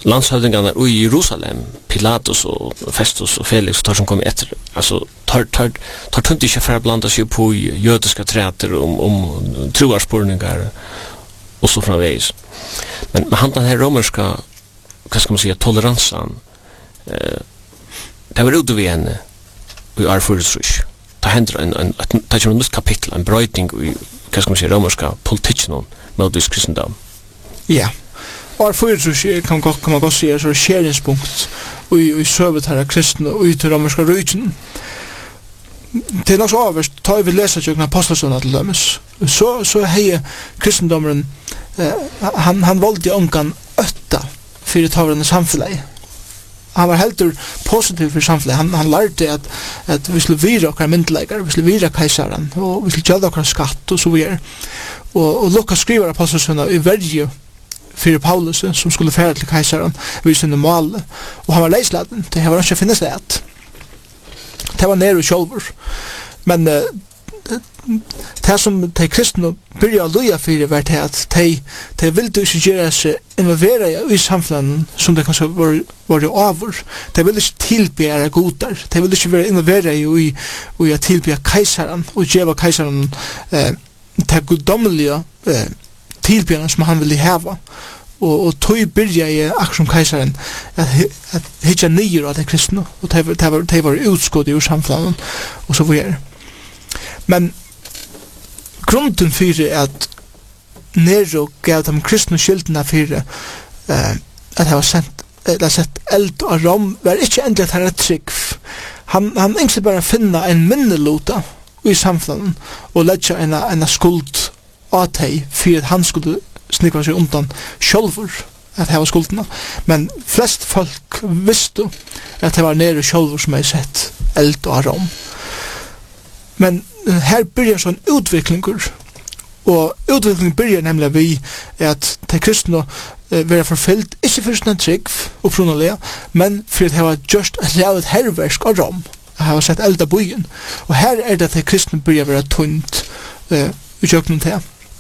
landshövdingarna i Jerusalem, Pilatus och Festus och Felix tar som kom efter. Alltså tar tungt inte för att blanda sig på judiska träter om troarspårningar och så framvägs. Men han den här romerska, vad ska man säga, toleransen, det var ute vid henne i Arfurusrush. Det händer det är ett nytt kapitel, en bröjning i, vad ska man säga, romerska politiken mot kristendom. Ja. Arfurusrush kan man godt säga så skärningspunkt i sövet här kristna och i romerska röjten. Det är nog så avvärst, tar vi läsa tjökna apostelsöna till dömes. Så hej kristendomaren, han valde ungan ötta för att ta samfället. Han var helt positiv för samfället. Han lärde att vi skulle vira okkar myndläggare, vi skulle vira kejsaren och vi skulle göra okkar skatt och så vidare. Och Lukas skriver apostelsöna i värje för Paulus som skulle färda till kejsaren vid sin mål. Och han var leisladen, det var inte finnes det. Det var nere i kjolver. Men det som de kristna började att loja för var det att de ville inte göra sig involvera i samfunnet som det kanske var avur. De ville inte tillbära godar. De ville inte vara involvera i att tillbära kejsaren och geva kejsaren det gudomliga tillbäran som han ville häva. Och tog börja i aktion kejsaren att hitta nyer av de kristna och det var utskott i samfunnet och så vidare. Men grunden för att Nero gav de kristna skyldarna för att ha sett eld och rom var inte ändligt att han är trygg. Han inte bara finna en minnelota i samfunnet och lägga en skuld åt dig för att han skulle snikva sig undan självor att ha skulderna. Men flest folk visste att det var nere självor som hade sett eld och rom. Men här börjar sån utveckling och utvecklingen börjar nämligen vid att de kristna vara förfyllt inte för sin trygg och pronaliga men för att ha just ett härversk av Rom att ha sett elda byen och här är det att de kristna börjar vara tunt i köknen till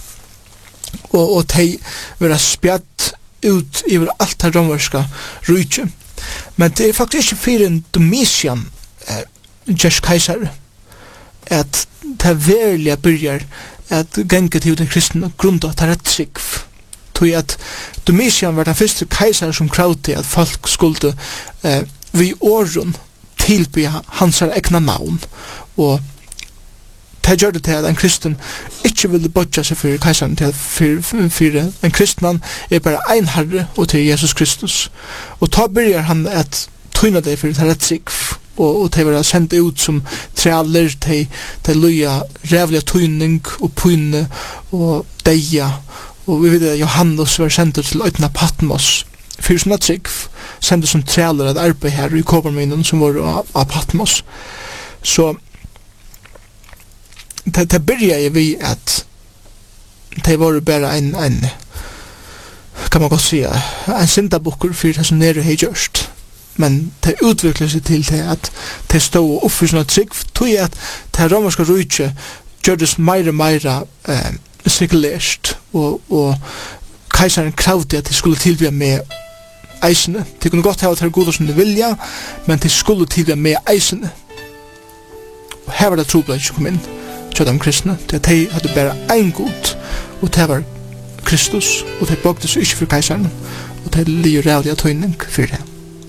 och de vara spjatt ut över allt det romverska rujtje men det är faktiskt inte för en Domitian just kejsare att det verkliga börjar att gänga till den kristna grund att det trygg. Tog att Domitian var den första kejsaren som krävde att folk skulle vid åren tillbe hans egna namn och det gjorde det att en kristen inte ville böja sig för kejsaren till för en kristman är bara en herre och till Jesus Kristus. Och då börjar han att tyna det för det trygg. Og de var sendt ut som træler til loja rævliga tøyning og pyne og deia og vi vet at Johannes var sendt til øytna Patmos for sånne trygg sendt som træler et arbeid her i Kåparminen som var av Patmos så det byrja vi at de var bare en kan man godt säga en syndabukker for det som nere hei gjørst men det utvikler seg til det at det stod opp for sånne trygg tog at det romerska rujtje gjørdes meira sekulært og kejsaren kravde at de skulle tilbya med eisene de kunne godt ha at det er goder som de vilja men de skulle tilbya med eisene og her var det trobladj som kom inn til de kristne til at de hadde bare ein god og det var Kristus og de bøkte seg ikke for kejsaren og det lier rævlig tøyning for det.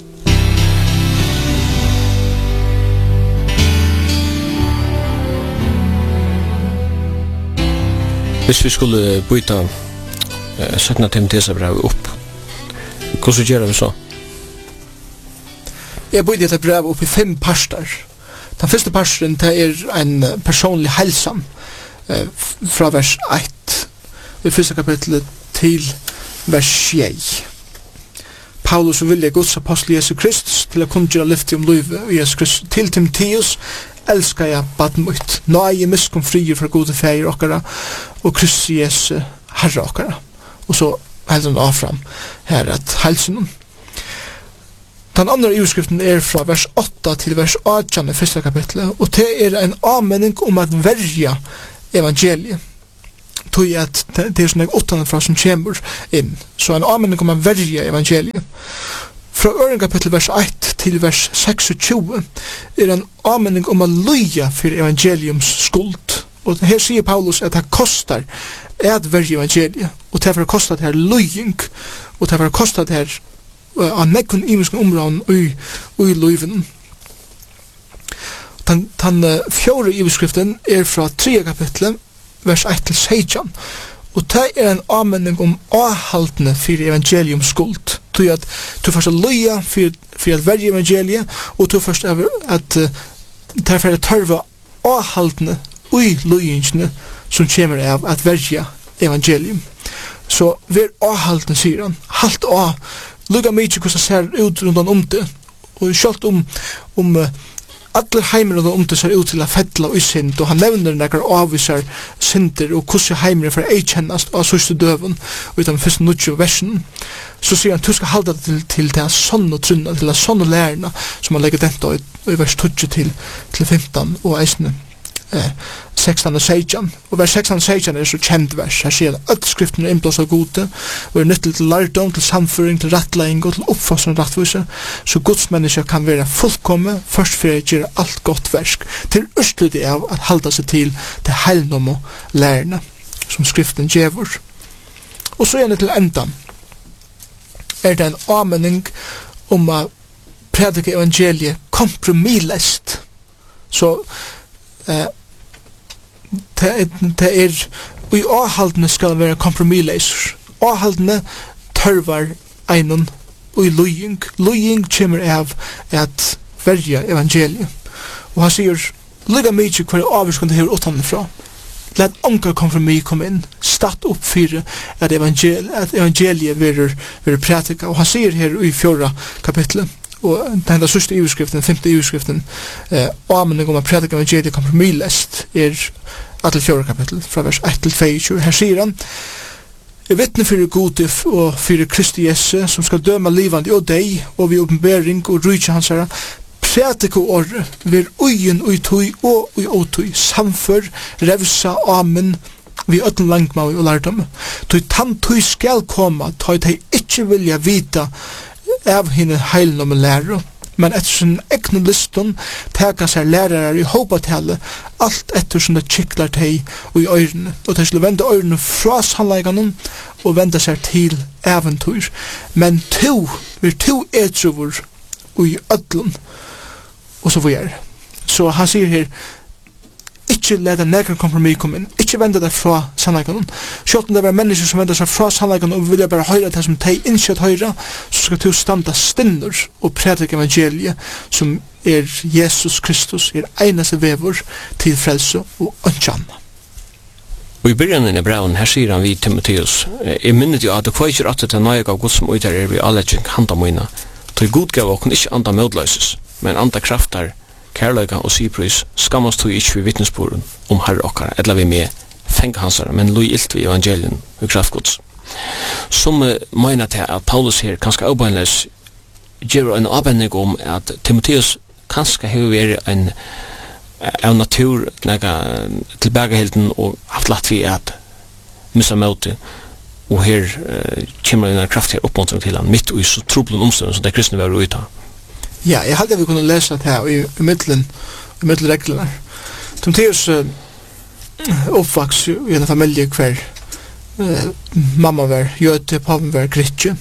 Hvis vi skulle byta 17. Timoteusbrevet upp, hvordan gjør vi så? Jeg byter dette brevet upp i 5 parter. Den første parten er en personlig hälsan fra vers 1 i 1. kapitlet til vers 6. Paulus vilja Guds apostel Jesus Kristus til å kunne gjøre lyfte om livet i Jesus Kristus til Timoteus elskar jeg baden mitt. Nå er jeg miskom frier fra gode feir okkara og Kristus Jesu herre okkara. Og så heldur han av fram her at halsen. Den andre utskriften er fra vers 8 til vers 18 i 1. kapitlet og det er en avmenning om at verja evangeliet. tog at det er sånn åttan fra som kommer inn. Så en anmenning om man verger evangeliet. Fra Øren kapittel vers 1 til vers 26 er en anmenning om å løye for evangeliums skuld. Og her sier Paulus at det kostar at verge evangeliet, og det har kostat her løying, og det har kostat her av nekkun imiske områden i løyven. Den fjore iverskriften er fra 3 kapitlet, vers 1 til 16, og det er en anmenning om avhaldene for evangeliums skuld. Du at du først er løya for at verge evangeliet, og du først er at det er for å tørve avhaldene ui løyingene som kommer av at verge evangelium. Så vi er avhaldene, sier han. Halt av. Lugga mykje hvordan det ser ut rundt det. Og selv om alle heimer rundt det ser ut til å fettla og synd, og han nevner nekkar avviser synder og hvordan heimer for å kjennast av sørste døven utan første nutje versen, så sier han du skal halda det til det sånn og trunna, til det sånn og lærna som han legger dette i vers 20 til 15 og eisne 16 og 16. Og vers 16 og 16 er så kjent vers. Her sier at skriften er innblåst av gode, og er nyttig til lærdom, til samføring, til rettlegging og til oppfostring og rettvise, så Guds mennesker kan være fullkomme, først for å gjøre alt godt versk, til utslutning av at halda seg til det heilnom og lærerne, som skriften gjevor. Og så er det til endan, er det en anmenning om å predike evangeliet kompromissløst. Så det er og avhaldene skal være kompromissløser. Avhaldene tørvar einon og i løying kommer av at verja evangeliet. Og han sier lukka mykje hver avvirskende hever åttanne fra. Let onker kompromis komme inn, statt opp for at evangeliet vil pratika. Og han sier her i 4. kapitlet, og den sørste iverskriften, 5. iverskriften, anmenning om å predika evangeliet kompromissløst er 4. kapittel, fra vers 1 til 22. Her sier han, jeg vittne fyrir gode og fyrir Kristi Jesu, som skal døma livande og deg, og vi åpenbering og rydtje hans herra, predika åre, vir uien ui tui og ui åtui, samfør, revsa, amen, vi ötten langmau og lærdom. Tui tann tui skal koma, tui tei ikkje vilja vita av henne heilen om lærer, men etter sin egne liston teka seg lærere i håpatale, alt etter som det kiklar teg og i øyrene, og de skulle vende øyrene fra sannleikene og vende seg til eventyr. Men vi etrovor og i ødlen, og så får jeg. Så han sier her, ikke lede nekker kompromis komme inn, ikke vende deg fra sannleikene. Selv om det er mennesker som vender seg fra sannleikene og vilja bare høyre det som de ikke høyre, så skal du standa stinner og predike evangeliet som er Jesus Kristus, er eneste vevor til frelse og ønskjanna. Og i byrjanen i braun, her sier han vi Timotheus, jeg minnet jo at det kvar ikke at det er nøye av Guds som utgjør vi alle handa mine, til god gav og ikke anda medløses, men anda kraftar, kærleika og syprys, skammast tog ikke vi vittnesboren om herre okkara, eller vi med fenghansara, men loj ilt vi evangelien og kraftgods. Som mener til at Paulus her kanskje avbøynles gjør en avbøyning om at Timotheus kanskje har vært en av natur tilbakahilden og haft lagt vi at missa møte, og her kommer en kraftig oppmuntring til han midt i så troblen omstående som det kristne var ute. Ja, jeg hadde vi kunne lese det her i middelreglene. Timotheus oppvaks i en familie hver mamma var jøte, pappa var gritje.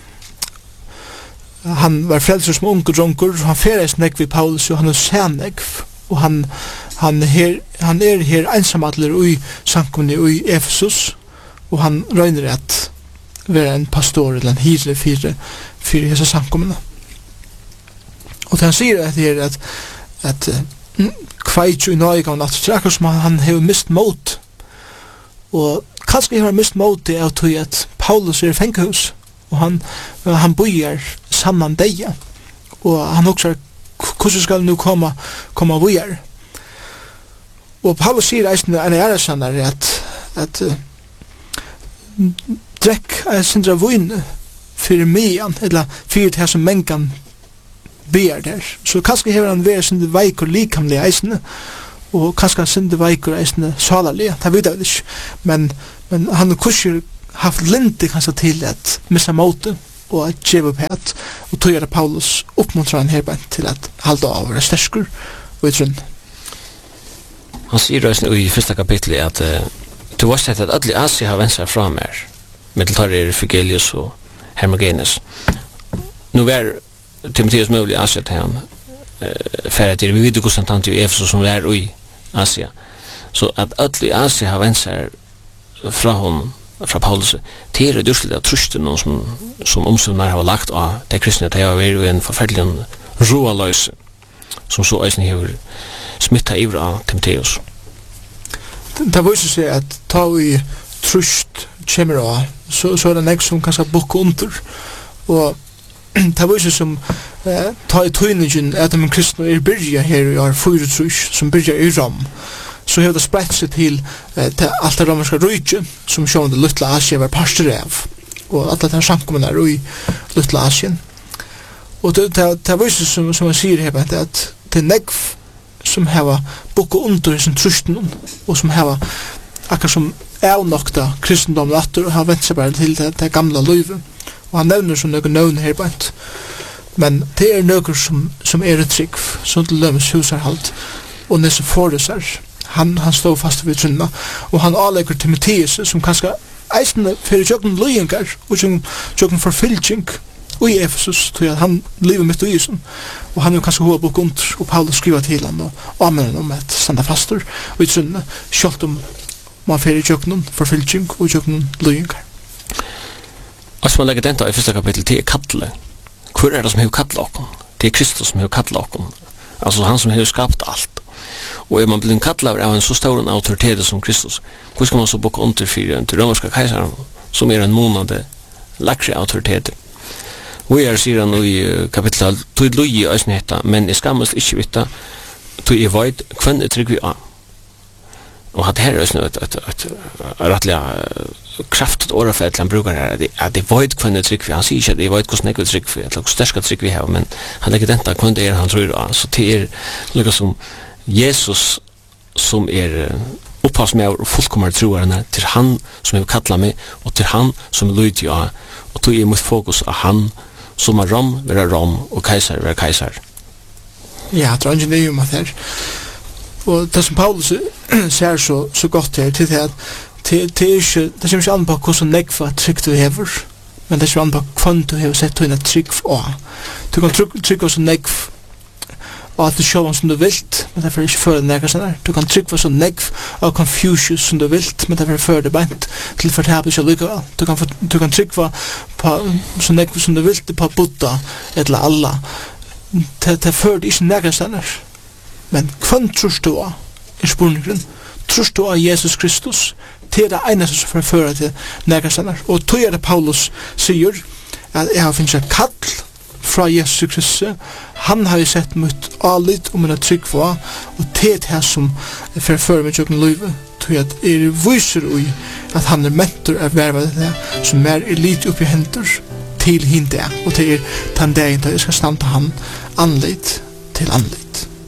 Han var frelser som ung og dronker, han feres nekv i Paulus, og han er sænekv, og han er her ensamadler i samkomne i Efesus, og han røyner at være en pastor eller en hyre for hese samkomne. Og han sier at kveitju i nøyga og natt, det er akkur som han har mist mot. Og kanskje har mist mot av tog at Paulus er i fengehus, og han bojer saman deia. Og han også hvordan skal nu komma bojer. Og Paulus sier eisen en æresannar at drekk sindra vune fyrir mian, eller fyrir det som mengan ber der. Så kanskje hever han vært sin veik og likamlige eisene, og kanskje sinde veikur eisne salarlige, det vet jeg ikke, men han har kurser haft linte kanskje til at missa måte, og at djeva på et, og tog det Paulus oppmuntrar han herbein til at halda av det sterskur, og i trunn. Han sier også i første kapitlet at du var sett at alle i Asia har vendt seg fra mer, Middeltarrier, Figelius og Hermogenes. Nå var Timotheus mulig i Asia til han, färd till vi vet hur sant i Efesos som är i Asia. Så att alla i Asia har vänt sig från honom, från Paulus, till det dörsliga trusten någon som omsumnar har lagt av det kristna, det har varit en förfärlig roalös som så eisen har smittat ivr av Timotheus. Det var ju så att ta i trust kommer av, så är det nek som kanske boka under, och det var ju som ta i tøyningen at de kristne byrja her i år 4 som byrja i Rom, så har det spredt seg til alt det romerska rujtje som sjående Lutla Asien var parster av, og alle de samkommene i Lutla Asien. Og det var jo som man sier her, at det negv som heva bukket under i sin trusten, og som heva akkur som avnokta kristendommen atter og har vendt seg bare til det gamla løyve. Og han nevner som noen nøvner her bænt. Men det er noen som er et trygg, som til lømmes husarhalt, og nese foresar. Han stod fast ved trunna, og han avlegger Timotheus, som kanskje eisende fyrir tjøkken løyengar, og tjøkken forfylking, og i Efesus, tror jeg at han lever mitt i isen, og han er kanskje hova bok under, og Paulus skriver til han, og anmenner om et standa fastor, og i trunna, kjølt om man fyrir tjøkken forfylking, og tjøkken løyengar. Og som man legger denne i første kapittel til kattle, hvor er det som har kattlet okken? Det er Kristus som har kattlet okken. Altså han som har skapt alt. Og er man blir kattlet av en så stor autoritet som Kristus, hvor skal man så boka under for den romerska keisaren, som er en månade lakre autoritet. Og er, sier han i kapitlet, tog loj i øsnheta, men jeg skammast ikke vita, tog jeg veit hvem er trygg vi av. Og at her er også et rettelig kraftigt årafett han brukar her, at jeg vet hvem er trygg vi. Han sier ikke at jeg vet hvordan jeg er trygg vi, eller hvor stersk trygg vi har, men han legger denne hvem det er han tror av. Så det er lukka som Jesus som er opphavsmed og fullkommer troerne, til han som har kattlet meg, og til han som er lydig av, og tog jeg mot fokus av han som er Rom, være Rom, og keiser, være keiser. Ja, det er ikke det om at her. Og det som Paulus ser så godt her, til det at det kommer ikke an på hvordan negva trygg du hever, men det kommer an på hvordan du hever sett henne trygg av. Du kan trygg av så negv og at du sjåan som du vilt, men det er ikke før det negva sånn her. Du kan trygg av så negv av Confucius som du vilt, men det er før det beint til fortabel ikke lykka. Du kan trygg av så negv som du vilt på Buddha eller Allah. Det er før det ikke negva sånn her. Men hvem trus du av er spurningen? Trus du av Jesus Kristus? Det er det eneste som forfører til negastander. Og tog er det Paulus sier at jeg har finnet et kall fra Jesus Kristus. Han har jo sett mot alit og mine trygg for, og det er det som forfører med tjøkken løyve. Tog at jeg viser ui at han er mentor av vervet det som er litt oppi hendur til hinde, og det er den dagen da jeg skal standa han anlit til anlit.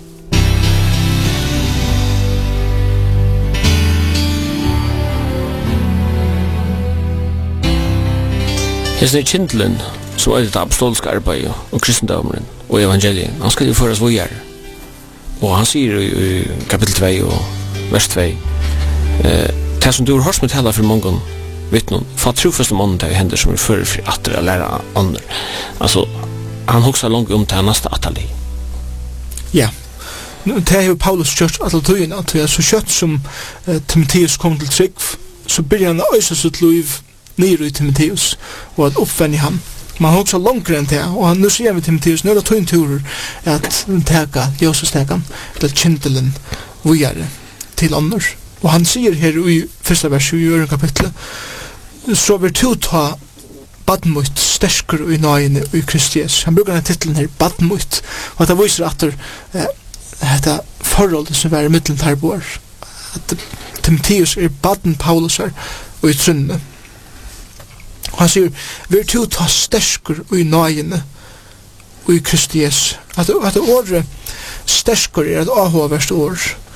Hesten er Kindlen, som er det apostoliske arbeidet og kristendommen og evangeliet. Han skal jo føres vågjere. Og han sier i kapittel 2 og vers 2, det som du har hørt med tala for mange vittnen, for trofeste mannen til hender som er fører for atter å lære andre. Altså, han hoksa langt om til neste atali. Ja, det er jo Paulus kjørt alle tøyene, til så kjøtt som Timotheus kom til trygg, så begynner han å øyse sitt liv nere i Timotheus, og at oppvende han. Man har også langere enn det, og nu sier vi Timotheus, nå er det tøyen turer at teka, Josefstekan, eller Kindelen, vujere til andre. Og han sier her i første vers i øren kapitlet, så vil du ta badmut sterskere i nøyene i Kristi Jesus. Han bruker denne titlen her, badmut, og det viser at dette forholdet som er i middelen her bor, at Timotheus er baden Paulus her, og i trunne. Og han sier, vil du ta sterskere i nøyene i Kristi Jesus. At året sterskere er et avhåverst år,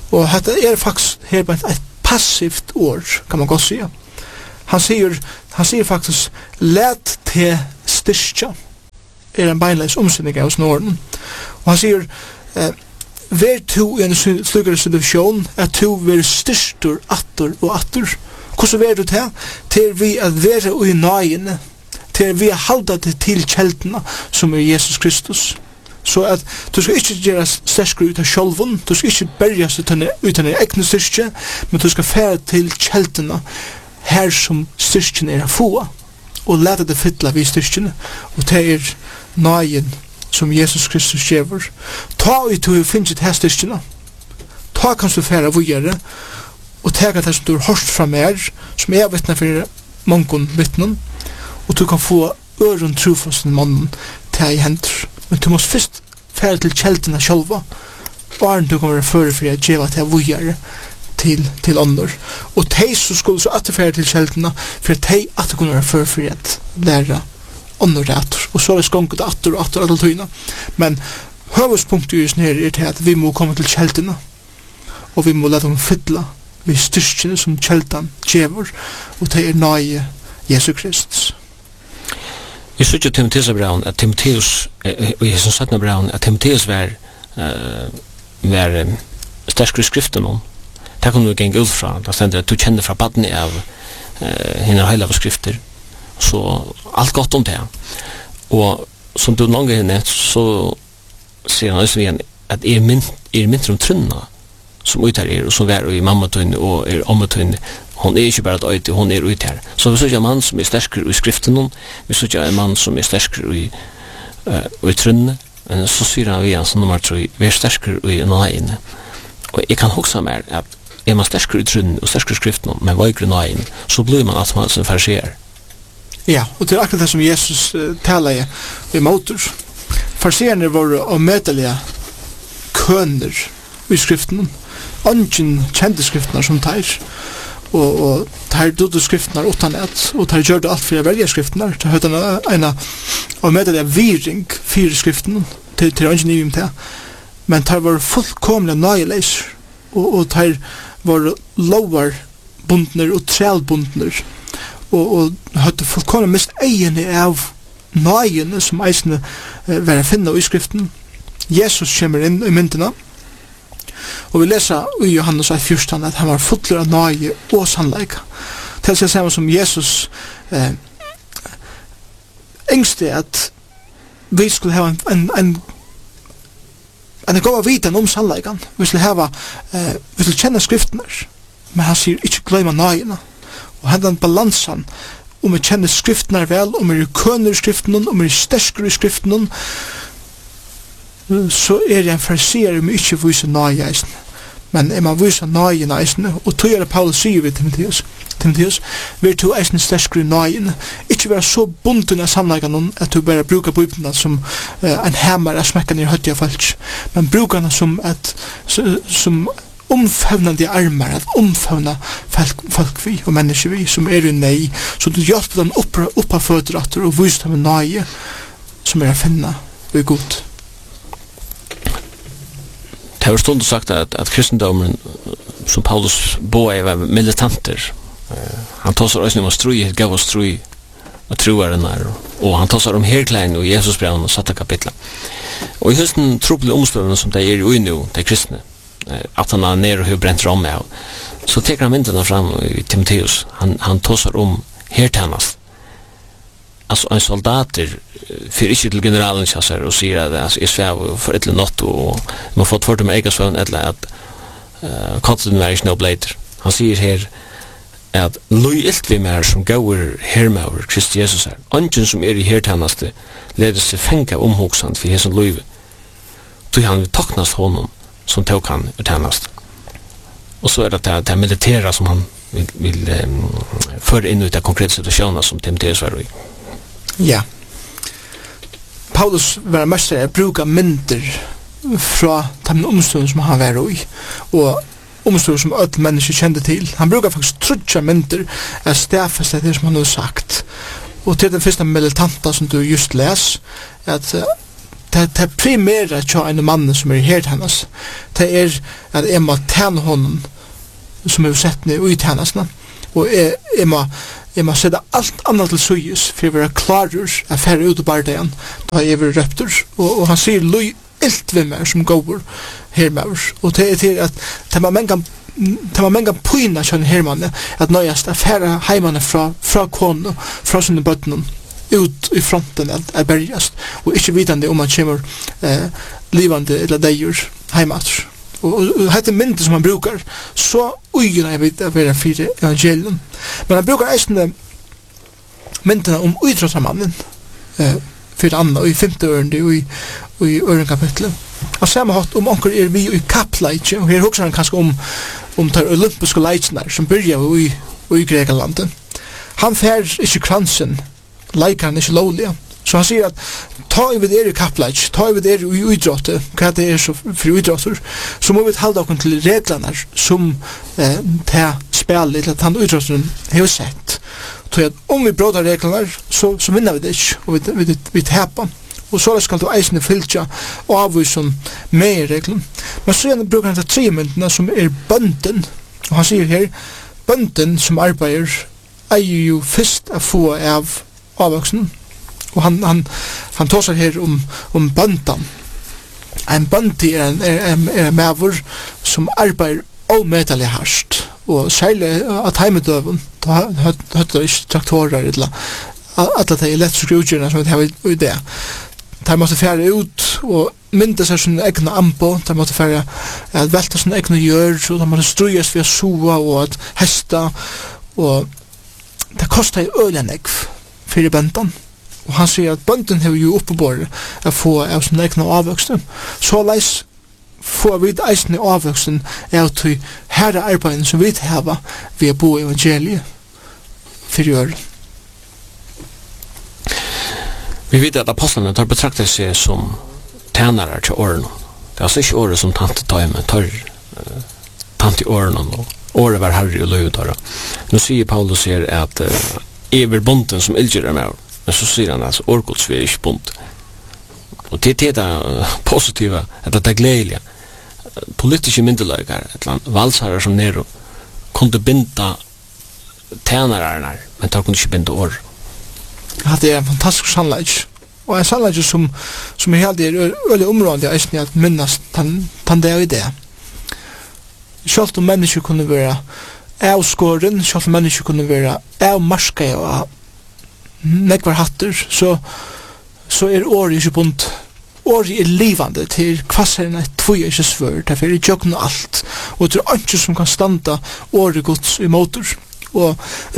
Og dette faktisk her på et passivt ord, kan man godt sige. Han sier faktisk, let til styrkja, en beinleis omsynning av snåren. Og han sier, vær to i en slugare situasjon, at to vær styrstur, atter og atter. Hvordan vær du til? Til vi at være ui nøyene, til vi halda det til kjeldene, som Jesus Kristus. Så at du skal ikke gjøre sterskere ut av sjolven, du skal ikke berges ut av egne styrke, men du skal fære til kjeldene, her som styrkene å få, og lete det fytla vid styrkene, og det nøyen som Jesus Kristus gjør. Ta ut og finne til styrkene, ta kan du fære vågjere, og ta det som du har hørt fra mer, som vittne for mange vittnen, og du kan få øren trofast en mannen til i hender. Men du måste først fære til kjeldene sjølva, og du kan være føre for å gjøre til vågjere, til andre. Og de som skulle så atterfære til kjeldene, for at de at kunne være før for at lære andre retter. Og så er det skonket atter og atter alle tøyene. Men høvespunktet i sånn her til at vi må komme til kjeldene, og vi må la dem fylle ved styrkene som kjeldene gjør, og det nøye Jesu Kristus. Vi synes jo Timotheus braun, at Timotheus, og jeg som satt med braun, at Timotheus var sterskere i skriften om. Det kan du genge ut fra. Det stender at du kjenner fra badene av henne heilige skrifter. Så alt godt om det. Og som du langt henne, så sier han også igjen at mindre om trunna som ut her og som er i mammatøyne og ommatøyne. Hon ikke bare et øyte, hon ut her. Så vi synes en mann som sterskere i skriften, vi synes en mann som sterskere i trunne, men så sier han igjen som nummer 3, vi sterskere i nøyene. Og jeg kan huske meg at man sterskere i trunnen og sterskere i skriften, men veikere nøyen, så blir man automatisk en fariseer. Ja, og det akkurat det som Jesus taler i motor. Fariseerne var omøtelige køner i skriften. Ungen kjente skriftene som tar. Og tar døde skriftene utan et, og tar gjør det alt for å velge skriftene. Så høyde han en omøtelige viring for skriften til ungen nivim til. Men tar var fullkomlig nøyeleis, og tar var lovar bundner og trælbundner, og hadde fullkomlig mist egene av nøyene som eisene var å finne i skriften. Jesus kommer inn i myndene, og vi leser i Johannes 1:14 at han var fuller av nøye og sannleik. Til seg sammen som Jesus engste at vi skulle ha en gå av viten om sannleikan. Vi skulle kjenne skriftene, men han sier ikke gløyma nøyene. Og hendan balansan, om vi kjenner skriftene vel, om vi kønner i skriftene, om vi sterskere i skriftene, så jeg en fariseer om ikke viser nøye eisen. Men man viser nøye eisen, og tog det Paulus sier ved Timotheus, vi to eisen sterskere i nøyene. Ikke være så bunden av sannleikene at du bare bruker Bibelen som en hammer av smekkene i høttige folk, men bruker den som omfavnande armar, at omfavna folk vi og mennesker vi som i nei, så du hjelper dem opp av føderater og viser dem nøye som å finne ved god. Det har stund sagt at kristendommen som Paulus boe var militanter. Han tåsar også om strui, gav oss strui og troaren der, og han tåsar om herklein og Jesusbrevn og satta kapitla. Og i høsten tropelige omspillene som det i nu, de kristne, at han er nere og har brent rom av, så teker han myndene fram i Timotheus. Han tåsar om hertjennast. Altså en soldater fyrir ikke til generalen kjassar og sier at jeg svev for et eller natt og man har fått for meg ega svevn et eller at katten var ikke noe bleiter. Han sier her at loyilt vi mer som gauer hermauer Kristi Jesus her. Angen som i hertjennaste leder seg fengt omhoksand for hesson loive. Tog han taknast honom som tog han tjennast. Og så det det militæra som han vil føre inn ut av konkrete situasjoner som Timotheus var i. Ja. Paulus var mest å bruke mynder fra de omstående som han var i, og omstående som alle mennesker kjente til. Han bruker faktisk trutja mynder av stedfeste det som han har sagt. Og til den første militanta som du just les, at det primæra tja en mann som her hennes, det at jeg må tjene honom som sett ned ut hennesna, og jeg må sette alt annet til søyes for å være klarur at færre ut og bardeien da jeg vil røpter, og han sier lui ilt ved meg som går her med oss, og det at det var mengan pyna kjønne hermanne at nøyast at færre heimane fra kone, fra sinne bøttene ut i fronten at bergast, og ikke vitande om han kommer livande eller deir heimater. Og dette myndet som han brukar, så ugen jeg vet at være fire evangelium. Men han brukar eisende myndene om utrottarmannen, for Anna, i 5. ørende, og i øren kapitlet. Og samme hatt om onker vi i kappleitje, og her hokser han kanskje om de olympiske leitsene som byrja i Grekenlandet. Han fær ikke kransen, leikar han ikke lovlige. Så han sier at ta i vid i kappleitje, ta i vid i uidrotte, hva det så for uidrotter, så må vi halda okkur til reglene som ta spil til at han uidrotteren har sett. Så at om vi brådar reglene, så vinner vi det ikke, og vi taper. Og så skal du eisende fyltja og avvise med i reglene. Men så bruker han til 3 myndene som bønden, og han sier her, bønden som arbeider eier jo først å få av avvoksen, og han tåsar her om bøndan. En bøndi en mævur som arbeider omedelig hardt, og særlig at heimedøven, da høtter ikke traktorer, eller alle de elektriske utgjørende som vi har i det. De måtte fære ut og mynda seg sin egna ambo, de måtte fære at velta sin egna gjør, og de måtte strøyes ved soa og at hesta, og det kostet i ølenegg for bøndan. Og han sier at bønden har jo oppebåret å få av sin egna avvøksten. Så leis får vi eisne avvøksten av til herre arbeiden som vi har ved å bo i evangeliet for å gjøre. Vi vet at apostlene tar betraktet seg som tjenere til årene. Det er altså ikke året som tante tar, men tar tante i årene, og året var herre og løyutare. Nå sier Paulus her at er bonden som ildgjør med, men så sier han altså årgods vi er ikke bond. Og det er det positive, at det er gledelige. Politiske myndeløyker, et eller annet valsherrer som Nero, kunne binda tjenere, men de kunne ikke binda år. Ja, det er en fantastisk sannleik. Og en sannleik som er helt øyelig områdende i eisen at minnes den det og det. Selv om mennesker kunne være avskåren, selv om mennesker kunne være avmarska og nekvar hatter, så er året ikke bunt. Året er livande til kvasserne tvøy ikke svør, derfor er jøkken alt. Og det er ikke som kan standa året gods i motor. Og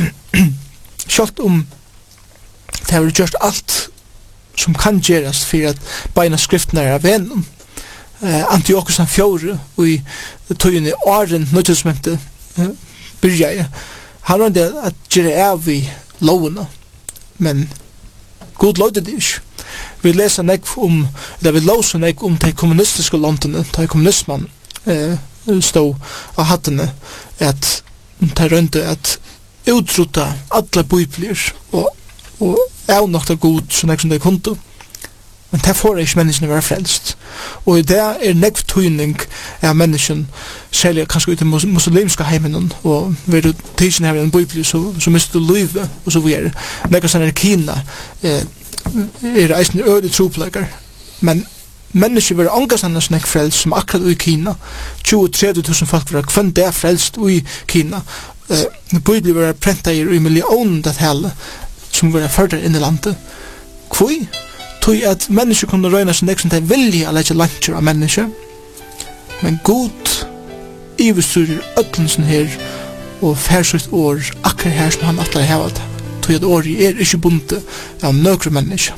selv om det har gjort alt som kan gjerast for at beina skriftene er av vennen. Antiochus den 4 og i tøyene i åren nødtelsmentet byrja jeg. Han var det at gjøre av i lovene, men god lov det ikke. Vi leser nek om, eller vi låser nek om de kommunistiske landene, de kommunismen stod av hattene, at de rønte at utrota alle bibler og er nok det god som de kunne. Men det får ikke menneskene være frelst. Og det er nekv tøyning av mennesken, særlig kanskje ut i muslimske heimen, og ved du tidsen her i en bibel, så mister du livet, og så videre. Nekv sånn er Kina, er eisen øyelig tropleikar. Men mennesker vil angast annars nekv frelst, som akkurat i Kina. 20-30 000 folk vil kvann det er frelst i Kina. Bibelen vil prenta i millionen det hele, som vil ført inn i landet. Kvoi? Tui at mennesker kunne røyna sin eksen til vilja å lege lantjer av mennesker. Men god ivestyrer ødlensen her og færsutt år akkurat her som han atler heva det. Tui at året er ikke bundet av nøkre mennesker.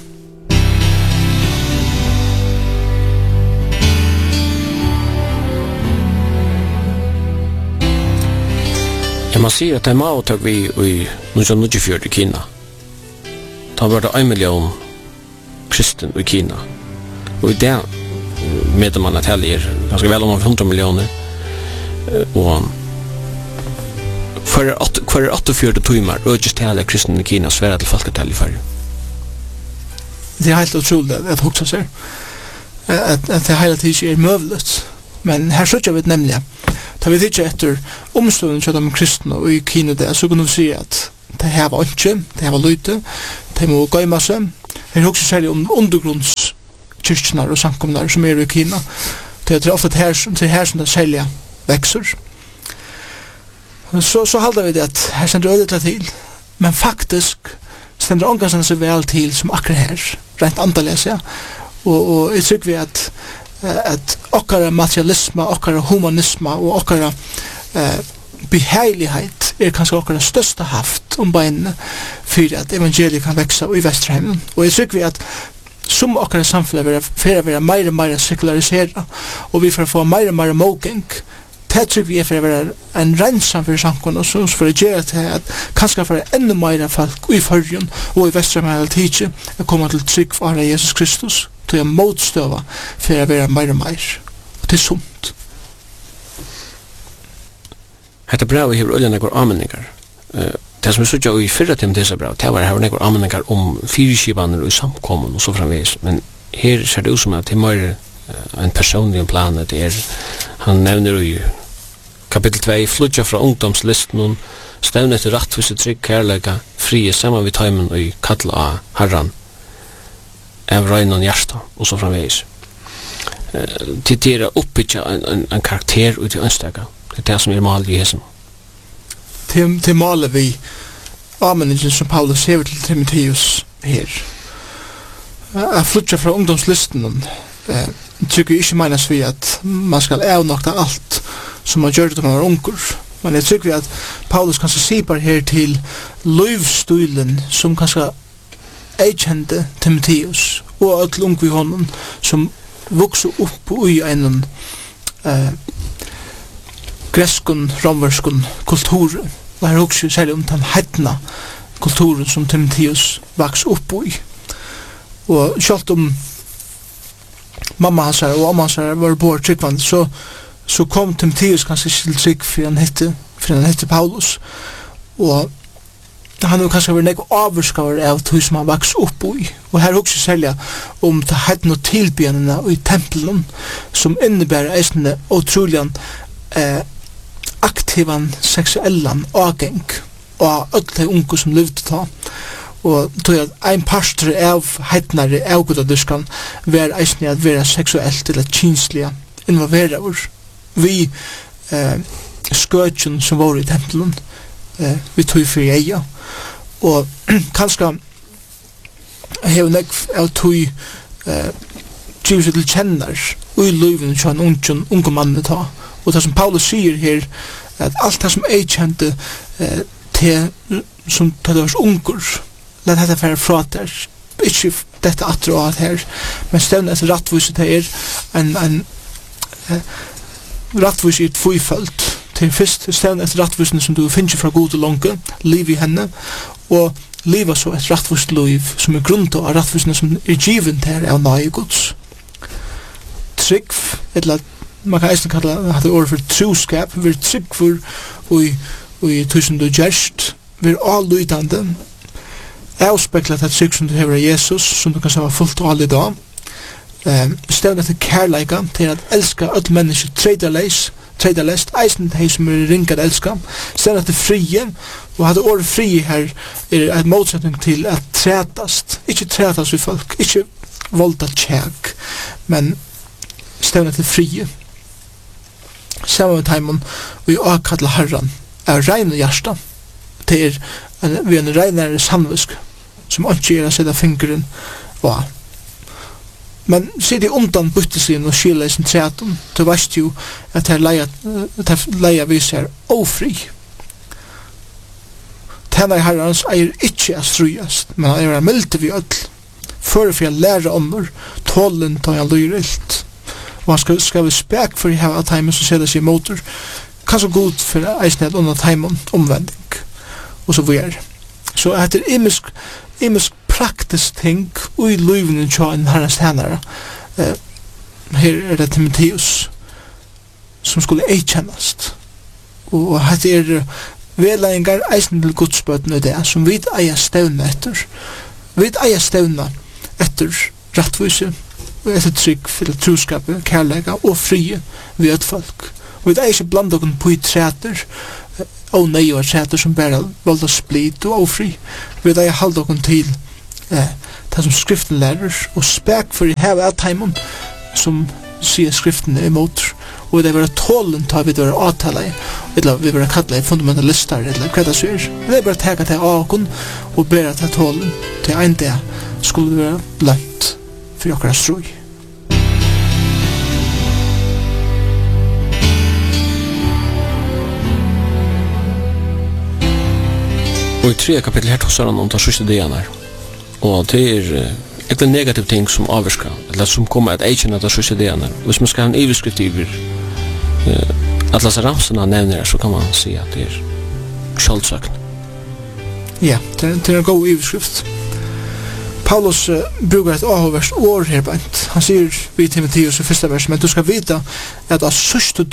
Jeg må si at det er mautøk vi i 1994 i Kina. Da var det 1 million kristen i Kina. Og i det medde man at hele er ganske vel om 100 millioner. Og hver 48 timer økest hele kristen i Kina svære til folketall i Sverige. Det er helt utrolig at huksa seg. at det hela tiden er mövligt. Men här så vi nämligen tar vi tittar efter omstånden till de kristna och i Kina där så kan vi se att det här var inte, det här var lite, det må gå i massa. Det är också särskilt om undergrundskyrkorna och samkomnar som är i Kina. Det är ofta det här som det sälja växer. Så håller vi det att här ständer ödet till. Men faktiskt ständer ångastande så väl till som akkurat här. Rent antalles, ja. Och jag tycker vi att okkara materialisma, okkara humanisma og okkara behaglighet kanskje okkara største haft beinene for at evangeliet kan veksa i Vesterheimen. Og jeg tykker vi at som okkara samfunnet for å være mer og mer sekularisera og vi får få mer og mer mågeng, det tykker vi for å være en rensam for samfunnet og så for å gjøre til at kanskje for enda mer folk i Førjun og i Vesterheimen tidsi er kommet til trygg for Jesus Kristus. Det er motstøva for å være mer og mer. Og det er sunt. Hetta bra vi har olja nekker anmenningar. Det som vi sutja i fyrra tim dessa bra, det var her nekker anmenningar om fyrirskipaner og samkommun og så framvis. Men her ser det ut som at det er mer en personlig plan. Det er, han nevner i kapittel 2, flutja fra ungdomslisten, stevnet til rattvise trygg, kærleika, frie saman vid taimen og kalla av herran. Av røynen hjärsta og så framvis. Det er oppbyggja en karakter ut i ønstega. Det er det som er malet i hesen. Til malet vi anmenningen som Paulus hever til Timotheus her. Jeg flytja fra ungdomslisten tykker ikke menes vi at man skal avnokta alt som man gjør det når man er unger. Men jeg tykker vi at Paulus kanskje sier her til livsstilen som kanskje kjente Timotheus og alle unge vi honom som vokser opp i en greskun, romverskun kultur og her også særlig om den heitna kulturen som Timotheus vokser opp i og selv om mamma hans og amma hans var på tryggvand så kom Timotheus kanskje til trygg for han hette Paulus og han har kanskje vært nekko avvarskaver av det som han vokser opp i. Og her også særlig om det hadde noe tilbjørnene i tempelen som innebærer eisende utrolig aktivan seksuellan avgeng og alle de unge som levde ta. Og tog at ein pastor av heitnare avgodadyskan var eisende at være seksuelt eller kynslige involverer vi skøtjen som var i tempelen vi tog for eia og kanskje hef nek av tog givet til kjenner og i løyven til en unge mann ta og det som Paulus sier her at alt det som kjente til som det var unger let dette være fra der ikke dette atre og alt her men stevne etter rattvise det en rattvise i et fyrfølt til fyrst stevne etter rattvisen som du finner fra god og lange liv i henne og liva så et rattvist liv som grunnt av rattvisen som given til av nøye gods trygg eller man kan eisen kalla det ordet for troskap vi trygg for og tusen du gjerst vi allutande avspeklet et trygg som du hever av Jesus som du kan se var fullt og alle dag stevne etter kærleika til at elska alle mennesker tredalest, eisen til som ringat elska, stedn at det frie, og hadde året frie her et motsetning til at trætast, ikke trætast vi folk, ikke volda tjekk, men stedn at det frie. Saman med taimon, vi akkalla herran, er reine hjärsta, til vi en reinare samvisk, som ikke er å sette fingeren og men sitter undan byttesiden og skilja i sin træton, så veist jo at her leia vi ser ofri. Tennar herrans eier ikkje er strujast, men han er mildt vi öll, for å lære ommer, tålen tar han lyrilt. Og han skal vi spek for å hava teimen som seder seg i motor, kanskje god for eisned under teimen omvending, og så vi er. Så etter imisk praktisk ting og i løyvene til en herrens tænare her er det Timotheus som skulle eikjennast og det vedleggingar eisen til godsbøten og det som vi eier stevna etter rattvise etter trygg for troskap, kærlega og frie vi et folk. Og det er ikke blant okken på i træter, og nei og træter som bare valgte split og ofri. Vi er halde okken til det som skriften lærer, og spek for i heve av teimen som sier skriften er imot. Og det er tålen til vi være avtale, eller vi være kattelig fundamentalister, eller hva det sier. Det er bare teka til åkken og bære til tålen til en dag skulle være lønt for okkara strøy. Og i 3 kapittel her tosar han om de siste dagene her. Og det er egentlig negative ting som avvirker, eller som kommer at eikjenne de siste dagene her. Hvis man skal ha en iveskrift over Atlas Ramsena nevner her, så kan man si at det er skjoldsøkn. Ja, det er en god iveskrift. Paulus brukar et avhåverst år her bænt. Han sier vid Timotheus i 1. vers, men du skal vite at av sørste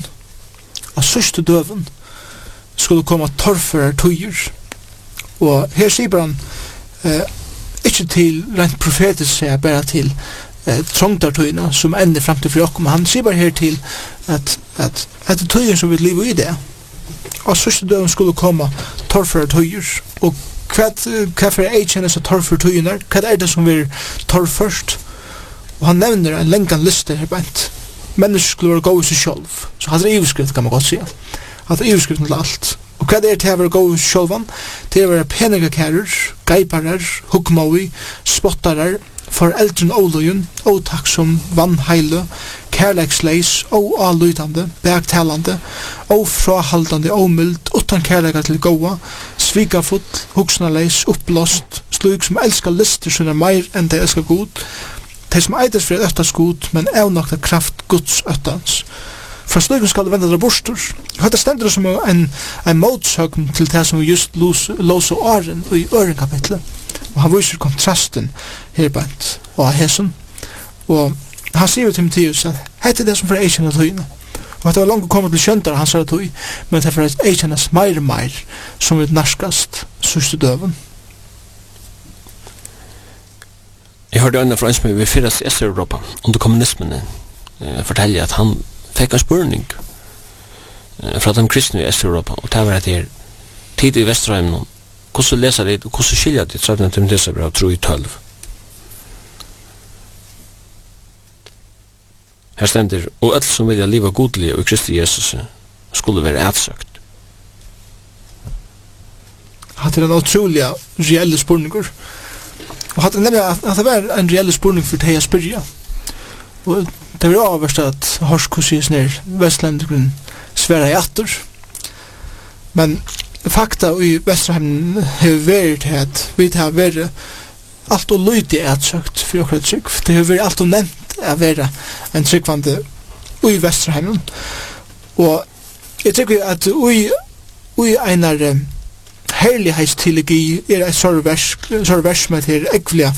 døven skulle komme torfører tøyer. Og her sier han ikke til rent profetisk sier bare til trångtartøyene som ender frem til frøk, men han sier bare her til at det tøyer som vil leve i det. Av sørste døven skulle komme torfører tøyer, og hva for jeg kjenner seg torr for tøyene? Hva er det som vil torr først? Og han nevner en lengan liste her bænt. Mennesker skulle være gode i seg selv. Så hadde det iveskrift, kan man godt si. Hadde det iveskrift til alt. Og hva er det til å være gode i seg selv? Til å være peningakærer, geiparer, hukmaui, spottarer, foreldren åløyen, åtaksom, vannheile, kærleiksleis, avlydande, bergtalande, frahaldande, omyld, utan kærleika til gåa, svikafull, hugsnaleis, uppblåst, slug som elskar lister som meir enn de elskar god, de som eides for øttas god, men evnokta kraft Guds øttans. For slugen skal det vende dra bostur. Hetta stendur som en motsøgn til det som vi just lås og åren i ørenkapitlet. Og han viser kontrasten her bænt og hesen. Og han sier jo til Timotheus at hette det som for eikjenne tøyene. Og det var langt kommet til skjøntar han sa tøy, men det er for eikjennes meir som vil narskast sørste døven. Jeg hørte øyne fra en som vi fyrast i Øst-Europa under kommunismen fortelle at han fikk en spurning fra de kristne i Øst-Europa, og det var at det tid i Vestraheimen hvordan leser det, og hvordan skiljer det 13. Timotheusbrev 3:12. Her stender, og alt som vilja liva godlige og i Kristi Jesus skulle være ætsøkt. Hatt er en utrolig reelle spurningur. Og hatt er nemlig at det var en reelle spurning for det jeg spyrja. Og det var avverst at Horsko sies ned Vestlendegrunnen sværa i atter. Men fakta i Vestraheimen har vært at vi har vært alt og lydig ætsøkt for okra trygg. Det har vært alt og nevnt å være en tryggvande i Vestraheimen. Og jeg tykker at i einar herlighetsteologi er et sorg vers med til ekvelia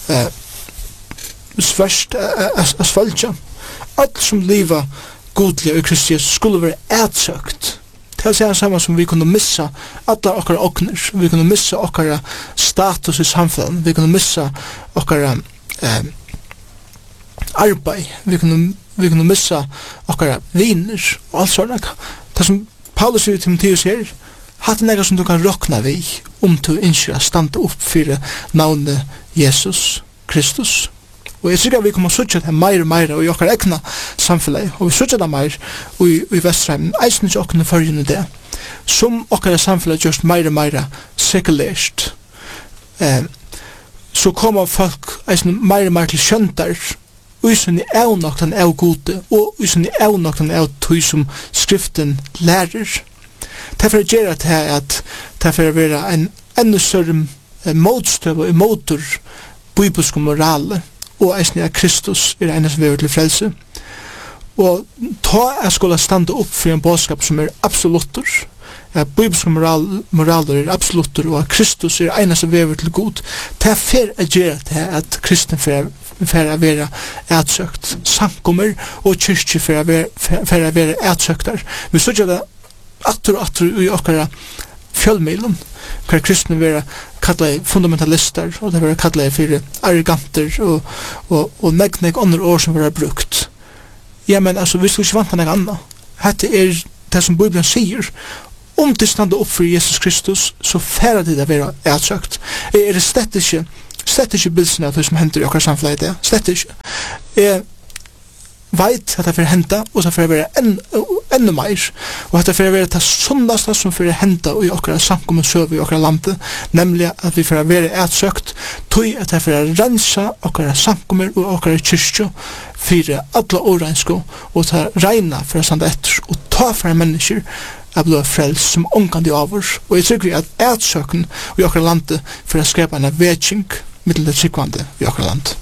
sverst asfaltja. Alt som liva godlige i Kristi Jesus skulle være ætsøkt. Det er det samme som vi kunne missa alla okkara okner, vi kunne missa okkara status i samfunnet, vi kunne missa okkara arbeid, vi kunne missa okkara viner og alt sånt. Det som Paulus sier til Timotheus her, hatt nega som du kan rokna vi du innskjer å standa opp for navnet Jesus Kristus. Og jeg sikker at vi kommer å søtja det meir og meir i okkar egna samfunnet, og vi søtja det meir i Vestraheimen, eisen ikke okkar førjende det, som okkar samfunnet gjørst meir og meir sekulært. Så kommer folk eisen meir og meir til skjøntar, uisen i evnoktan av gode, og uisen i evnoktan av tøy som skriften lærer. Det er gjør at det er være en enda større motstøv og motor bibelsk morale, og eisen av Kristus er en som er til frelse. Og ta jeg skulle stande opp for en bådskap som er absolutter, at bibelske moraler er absolutter, og at Kristus er en som er til god. Det er for å gjøre til at kristne for å være ætsøkt. Sankommer og kyrkje for å være ætsøkter. Vi så ikke det atter og atter i okkara fjølmeilen, hver kristne vera kallet fundamentalister, og det vera kallet for arroganter, og nek andre år som vera brukt. Ja, men altså, hvis du ikke vant nek anna, dette det som Bibelen sier, om det standa opp for Jesus Kristus, så færre det vera ætsøkt. Det slett ikke bilsen av det som hender i akkurat samfunnet det, slett ikke. Veit at det får henta, og så får det være enda mer, og at det får være det sundaste som får henta i akkurat samkommet søv i akkurat landet, nemlig at vi får være ætsøkt, tog at det får rensa akkurat samkommet og akkurat kyrkjo, for alle åreinsko, og ta regna for å standa etter, og ta for mennesker av blå frels som omkant i avur, og jeg tror vi at ætsøken i akkurat landet for å skrepa en vetsing mittel det tryggvande i akkurat landet.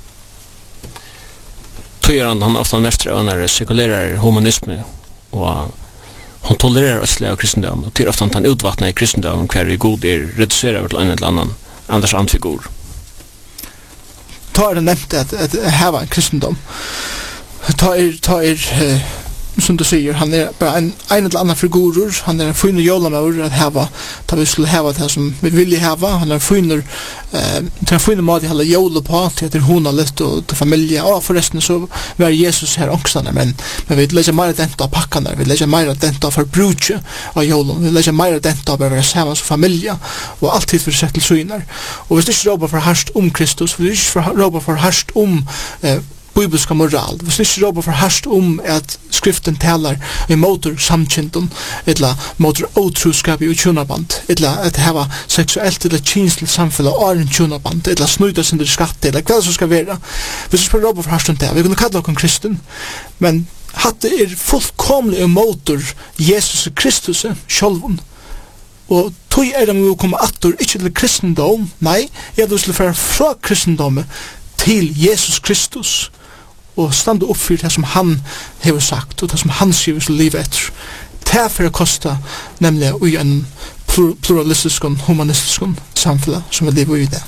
Han ofta mestre av när sekulära humanisme och hon tolererar östliga kristendom och till ofta han utvattnar i kristendom kvar vi god reducerar till en eller annan annars antfigur. Ta det nämnt att ha en kristendom. Ta som du säger, han bara en eller annan figurer, han en fin jolamor att hava, ta vi skulle hava det som vi vill hava, han en fin mat i hela jola på till hona lite och till familj, och förresten så var Jesus här också, men vi lägger mer dent av packarna, vi lägger mer dent av förbruket av jola, vi lägger mer dent av vara samman som familj, och alltid för sätt till synar. Och vi ska jobba för harst om Kristus, vi ska jobba för harst om bibelska moral. Vi ikke råber for harst at skriften talar i motor samkjenton, eller motor otroskap i utjunaband, eller at heva seksuelt eller kinsligt samfunn og en tjunaband, eller snuda sin skatt, eller hva som skal være. Vi ikke råber for harst det. Vi kunne kalla oss kristen, men hatte fullkomlig i motor Jesus Kristus sjálvun. Og tog det vi komme atter, ikke til kristendom, nei, du skulle fære fra kristendommet til Jesus Kristus, og standa upp for det som han har sagt, og det som han sier vi skal live etter. Det for å kosta, nemlig i en pluralistisk og humanistisk samfunn som vi lever i det.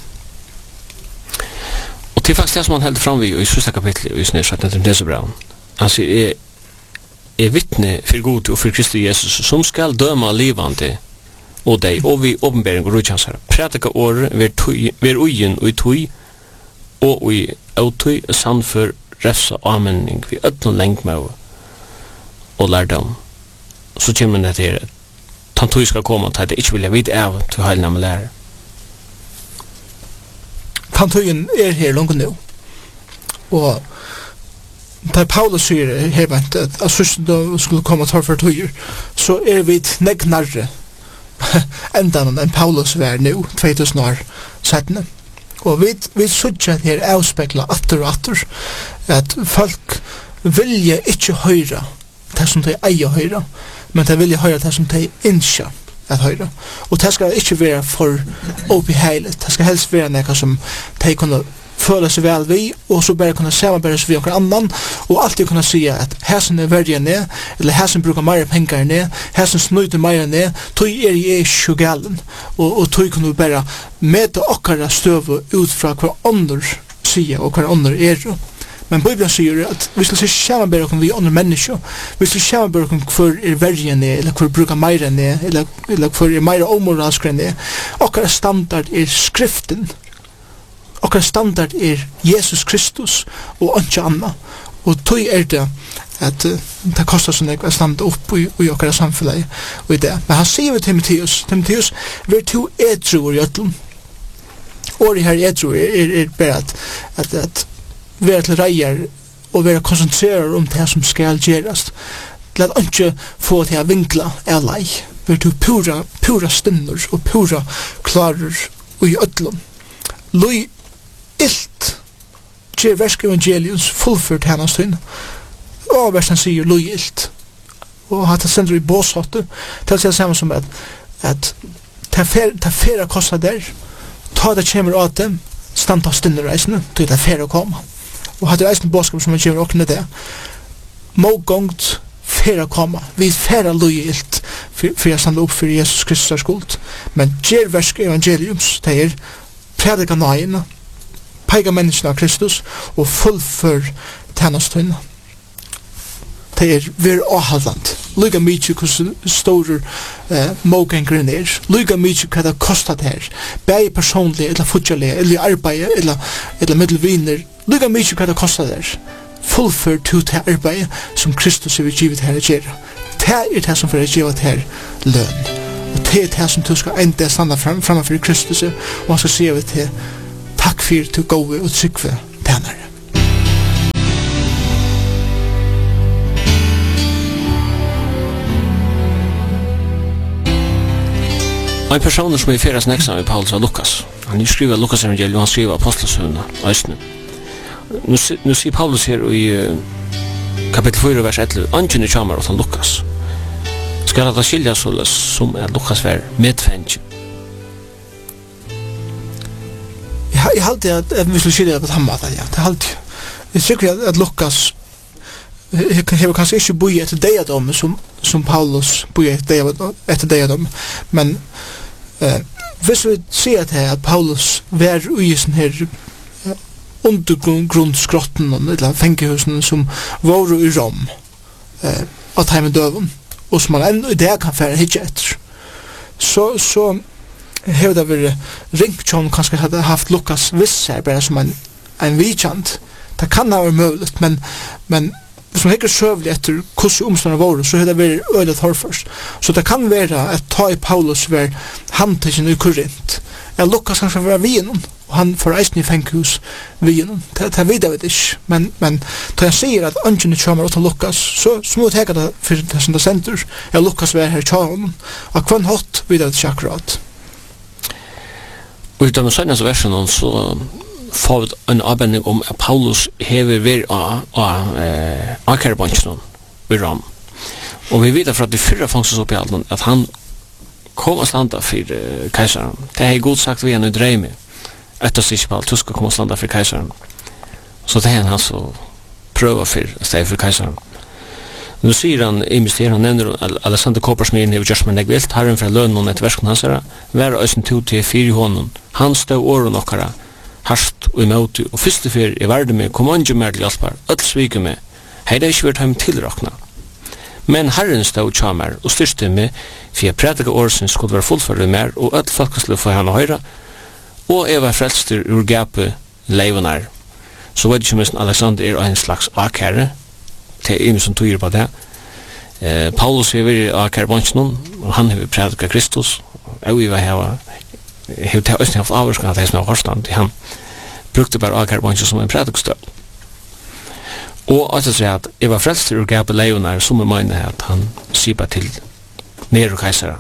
Og til faktisk det som han held fram i sista kapitlet i Snøsat, etter Nesebraun, han sier, vittne for god og for Kristi Jesus, som skal døma livande og deg, og vi åpenbering og rujtjansar. Prætika år, ver ugen og i tui, og i autui sannfør refsa og anmenning vi öllun lengmau og lærdom. Så kommer det til at tantui skal komme til at det ikke vilja vite av til heilna med lærer. Tantuien her langt nu. Og da Paulus sier her vent at søsten da skulle komme til for tøyer, så vi negnarre endan enn Paulus var nu, 2000 år settene. Og vi sutja at her avspekla atter og atter at folk vilja ikkje høyra det som de eier høyra, men de vilja høyra det som de innskja at høyra. Og det skal ikkje være for opiheilet, det skal helst være nekka som de kunne føle seg vel vi, og så bare kunne samarbeide seg vi okkur annan, og alltid kunne si at hæsen verdiga ned, eller hæsen brukar meira pengar ned, hæsen snuiter meira ned, tog jeg sjugalen, og tog kunne bare møte okkara støve ut fra hver andre sida og hver andre Men Bibelen sier at vi skal se samarbeide okkur vi andre mennesker, vi skal samarbeide okkur hver verdiga ned, eller hver brukar meira ned, eller hver meira omoralskre ned. Okkara standard skriften, okkar standard Jesus Kristus og ikke anna. Og tog det at det kostar sånn å standa opp i okkar samfunnet og i det. Men han sier ved Timotheus, vi to edruer i ötlun. Året her edruer bare at vi til reier og vi konsentrerer om det som skal gjerast. Til at ikke få til å vinkla lei. Vi to pura stunner og pura klarer i ötlun. Lui ilt gjer versk evangeliums fullført hennes tøyne. Og versen sier lui ilt. Og hatt det sender i båshotte til å si det samme som at ta færa kosta der, ta det kjemur av dem, standa stunner reisene, til det færa koma. Og hatt det reisende båskap som man kjemur okne det. Må gongt færa koma. Vi færa lui ilt for å standa opp for Jesus Kristus skuld. Men gjer versk evangeliums, det predika nøyene, peika menneskene av Kristus og fullfør tennastøyne. det ver avhaldant. Lika mycket hur stor mågängren lika mycket hva det kostar det här. Bäg personliga, eller futjaliga, eller arbete, eller middelviner. Lika mycket hva det kostar det här. Fullför till det arbete som Kristus har givet här att göra. Det det som för att ge det här lön. Och det det som du ska inte stanna framför Kristus och han ska se över till tack för att du går och tryggve tänare. En person som är färdas nästa med Paulus var Lukas. Han skriver Lukas evangelium och han skriver Apostlesönerna och Östnen. Nu säger Paulus här i kapitel 4, vers 11, Angen i Chamar åt han Lukas. Skal det skilja såles som er Lukas var medfengt? Jag halte att vi skulle skilja på ett hammat, ja. Det halte jag. Jag tycker att Lukas har kanske inte bojat efter dejadom som Paulus bojat efter dejadom. Men hvis vi ser att Paulus var i sån här undergrundsgrotten eller fänkehusen som var i Rom att ha med döven och som man ännu i det kan färra hitja efter så har det varit ringt som kanske hade haft Lukas vissar bara som en vidkant. Det kan ha varit möjligt men hvis man hikker sövlig etter hvordan omstående var så har det vært øyelig torførst. Så det kan være at ta i Paulus var handtidsen i Korint. Lukas kanskje være vinen, og han får eisen i fenghus vinen. Det vet jeg ikke. Men da jeg sier at Angen kommer åt Lukas, så må jeg tenke det for det som det sender. Lukas var her i tjalen, og hva hatt vet jeg ikke akkurat. Og i den seneste versen så får en avbending om at Paulus hever vært av Akerbansjen i Rom. Og vi vet fra de 4 fangstsoppgjaldene at han kom og standa for keisaren. Det har god sagt vi han i dreime etter Sisipal, du skal komme og standa for keisaren. Så det er han så prøver for å stå for keisaren. Nu sier han, i mysteriet, han nevner Alexander Koppersmyren hever gjørs med negvilt, herren fra lønnen etter versken hans herre, vær øysen to til 4 hånden. Han stod åren okkara, harst og imoti, og fyrste fyr i verden med kom andre mer til hjelpar, öll svike med, hei det ikke vært heim tilrakna. Men Herren stod tjamer og styrste med, for jeg prædika årsen skulle være fullført mer, og öll folkeslu få henne høyra, og jeg var frelster ur gapet leivenar. Så var det ikke minst Alexander en slags akære, til imi som tog på det. Paulus har vært akærebansjen, og han har prædika Kristus, og vi var her hevur tað eisini haft ávirkan at hesna forstand han brukte bara Akerbansjen som en predikstøl. Og at det at jeg var frelster ur gapet leivenar som mener at han sipa til Nero keisara.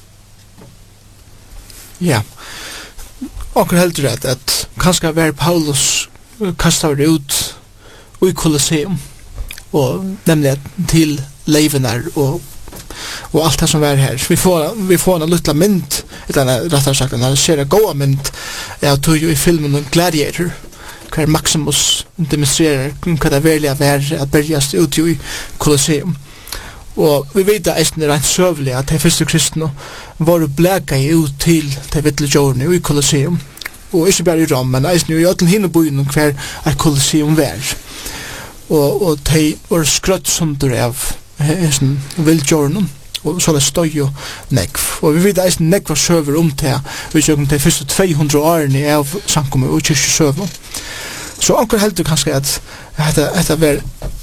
Ja. Onkel heldur at kanskje var Paulus kastar ut i Colosseum og nemlig til leivenar og allt det som var här. Vi får en lilla mynd, eller rättare sagt en ser en goda mynd jag tog ju i filmen Gladiator, hver Maximus demonstrerar hva det verkliga var att börjas ut i Colosseum. Og vi vet at det er rent søvlig at de første kristne var blæka ut til de vittle jordene i Colosseum. Og ikke bare i Rom, men eisen i alle hinne byen hver et Colosseum var. Og de var skrøtt sunder av vildjorden, og så det stod jo nekv. Og vi vet at nekv var søver til vi kjøkken de første 200 årene av samkommet og kyrkjesøver. Så anker heldur kanskje at dette var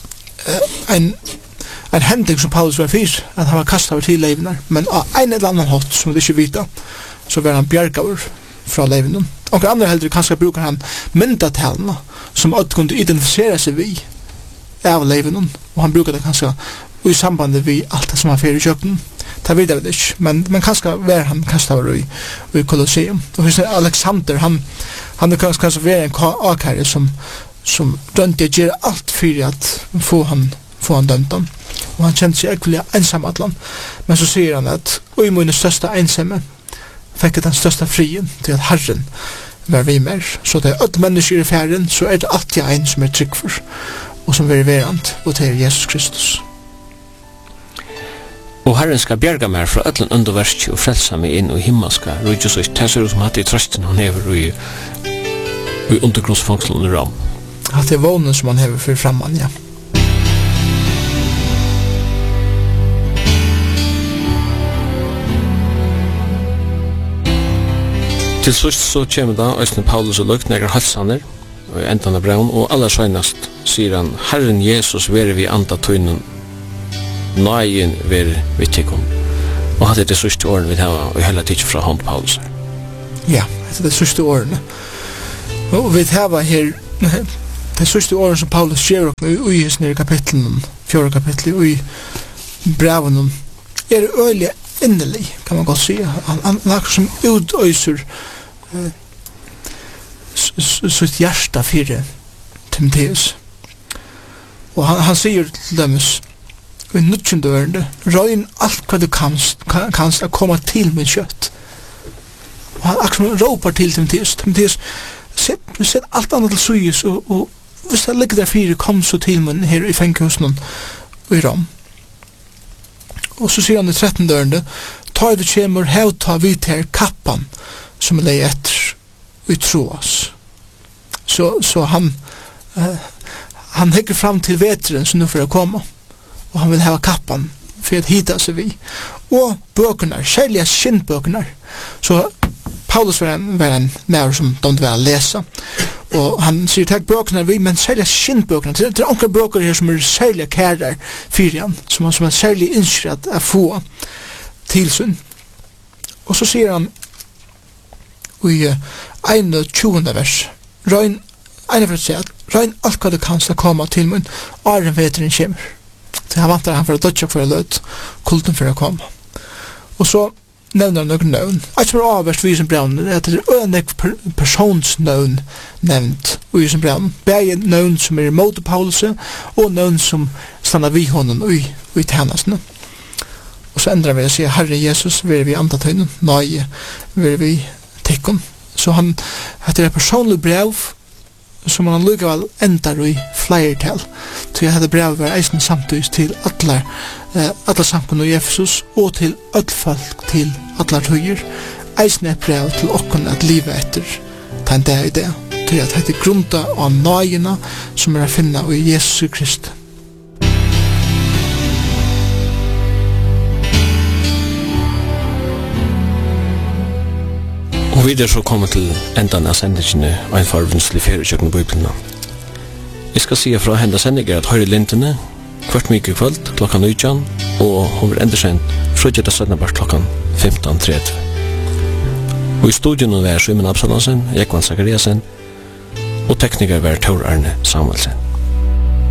en hending som Paulus var fyr, at han var kastet over til leivene, men av en eller annen hatt som vi ikke vet, så var han bjergaver fra leivene. Og andre heldur kanskje bruker han myndatallene som at kunne identifisere seg vi av leivene, og han bruker det kanskje i samband med alt det som han fyr i kjøkken. Det vet jeg ikke, men kanskje var han kastet over i Colosseum. Og hvis Alexander, han er kanskje være en akare som dønte gjør alt for at få han dømt han. Og han kjente seg egentlig ensam atlan. Men så sier han at i min største ensamme fikk den største frien til at Herren var vi mer. Så det er 8 mennesker i færen, så er det alltid en som er trygg for, og som er verant, og det er Jesus Kristus. Og Herren skal bjerga meg fra ødlen underverski og frelsa meg inn i himmelska rujus og det ser ut som hatt i trøsten han hever i undergrunnsfangselen i Rom. At det er vånen som han hever for framman, ja. Til sist så kommer da Øystein Paulus og lukt neger halsaner og endan av braun, og aller søgnast sier han, Herren Jesus vere vi anda tøynen, nøyen vere vi tikkum. Og hatt det siste årene vi har og hela tidsi fra hånd Paulus. Ja, det siste årene. Og vi har her det siste årene som Paulus skjer i sin kapitlen, 4. kapitlet, og i braven øyelig innelig, kan man godt si. Han akkur som utøyser sitt hjärsta fyrir Timotheus. Og han sier til dømes i 19. ørende, røyn alt hva du kanst komma til min kjøtt. Og han akkur som råpar til Timotheus, sett alt annet til suyes, og hvis det ligger der fyrir, kom så til min her i fenghusen og i Rom. Og så sier han i 13. ørende, ta det kjemur hevta vidt her kappan som lei etter vi troas. Så han hekker fram til veteren som nu får komma, og han vil hava kappan for at hita seg vi. Og bøkene, kjærlige skinnbøkene. Så Paulus var en mer som de vil lesa, og han sier takk bøkene vi, men kjærlige skinnbøkene, det er onker bøker her som er kjærlige kærer fyrir han, som er kjærlig innskret å få tilsyn. Og så sier han i 21. vers, røyn alt hva du kanst komme til mun, åren veteren kommer. Så han vantar han for å dødja for å løt, kulten for å komme. Og så nevner han noen nøvn. Alt som er avverst vi som braun, er at det er ønek personsnøvn nevnt i som braun. Begge nøvn som er imot Paulus, og nøvn som stannar vi honom i tjenestene. Og så endrar vi å si, Herre Jesus, vi er vi andatøynen, nøye, vi er vi tikkun. Så han heter et personlig brev som han likevel endar i fleirtal. Så jeg hadde brev var eisen samtidig til alle samkunn i Efesus og til folk til alle tøyer. Eisen et brev til okkon at livet etter ta en dag i det. Til at det er grunda av nøyene som er å finne i Jesus Kristus. Og videre så kommer til endan av sendingene og en forvinnslig ferie kjøkken på Bibelen. Jeg skal si fra henne sendinger at høyre lintene kvart mye kvöld klokka 19, og hun vil enda sendt frutjeta 17. klokka 15.30. Og i studien var Simon Absalonsen, Jekvan Zachariasen, og tekniker var Tor Arne Samuelsen.